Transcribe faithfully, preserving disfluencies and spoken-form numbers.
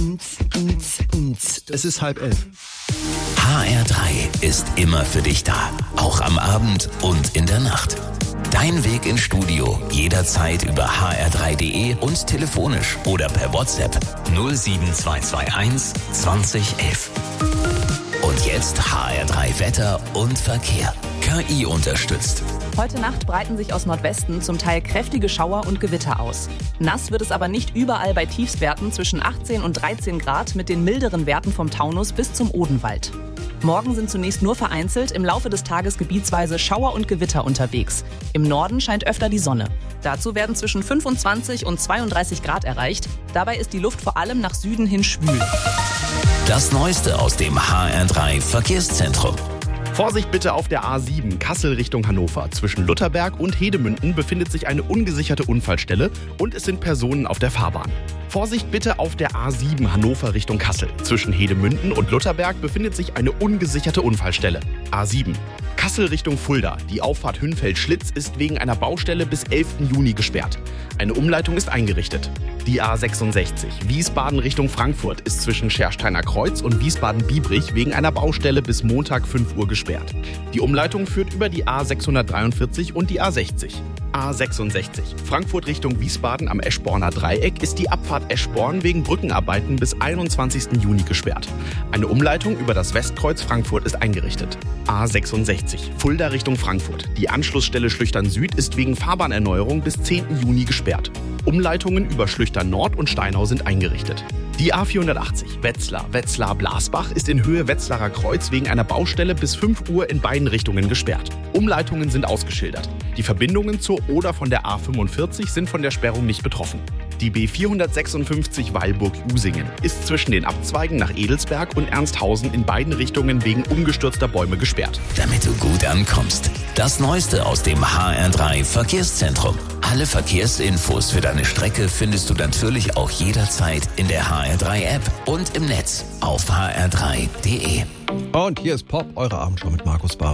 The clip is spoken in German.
Es ist halb elf. H R drei ist immer für dich da. Auch am Abend und in der Nacht. Dein Weg ins Studio jederzeit über h r drei punkt d e und telefonisch oder per WhatsApp null sieben zwei zwei eins zwanzig elf. Und jetzt H R drei Wetter und Verkehr. K I unterstützt. Heute Nacht breiten sich aus Nordwesten zum Teil kräftige Schauer und Gewitter aus. Nass wird es aber nicht überall bei Tiefstwerten zwischen achtzehn und dreizehn Grad mit den milderen Werten vom Taunus bis zum Odenwald. Morgen sind zunächst nur vereinzelt, im Laufe des Tages gebietsweise Schauer und Gewitter unterwegs. Im Norden scheint öfter die Sonne. Dazu werden zwischen fünfundzwanzig und zweiunddreißig Grad erreicht. Dabei ist die Luft vor allem nach Süden hin schwül. Das Neueste aus dem H R drei Verkehrszentrum. Vorsicht bitte auf der A sieben, Kassel Richtung Hannover. Zwischen Lutherberg und Hedemünden befindet sich eine ungesicherte Unfallstelle und es sind Personen auf der Fahrbahn. Vorsicht bitte auf der A sieben, Hannover Richtung Kassel. Zwischen Hedemünden und Lutherberg befindet sich eine ungesicherte Unfallstelle. A sieben, Kassel Richtung Fulda. Die Auffahrt Hünfeld-Schlitz ist wegen einer Baustelle bis elften Juni gesperrt. Eine Umleitung ist eingerichtet. Die A sechsundsechzig, Wiesbaden Richtung Frankfurt, ist zwischen Schersteiner Kreuz und Wiesbaden-Biebrich wegen einer Baustelle bis Montag fünf Uhr gesperrt. Die Umleitung führt über die A sechshundertdreiundvierzig und die A sechzig. A sechsundsechzig, Frankfurt Richtung Wiesbaden am Eschborner Dreieck ist die Abfahrt Eschborn wegen Brückenarbeiten bis einundzwanzigsten Juni gesperrt. Eine Umleitung über das Westkreuz Frankfurt ist eingerichtet. A sechsundsechzig, Fulda Richtung Frankfurt. Die Anschlussstelle Schlüchtern Süd ist wegen Fahrbahnerneuerung bis zehnten Juni gesperrt. Umleitungen über Schlüchtern Nord und Steinau sind eingerichtet. Die A vierhundertachtzig, Wetzlar, Wetzlar-Blasbach ist in Höhe Wetzlarer Kreuz wegen einer Baustelle bis fünf Uhr in beiden Richtungen gesperrt. Umleitungen sind ausgeschildert. Die Verbindungen zur Oder von der A fünfundvierzig sind von der Sperrung nicht betroffen. Die B vierhundertsechsundfünfzig Weilburg-Usingen ist zwischen den Abzweigen nach Edelsberg und Ernsthausen in beiden Richtungen wegen umgestürzter Bäume gesperrt. Damit du gut ankommst. Das Neueste aus dem H R drei Verkehrszentrum. Alle Verkehrsinfos für deine Strecke findest du natürlich auch jederzeit in der H R drei App und im Netz auf h r drei punkt d e. Und hier ist Pop, eure Abendshow mit Markus Barth.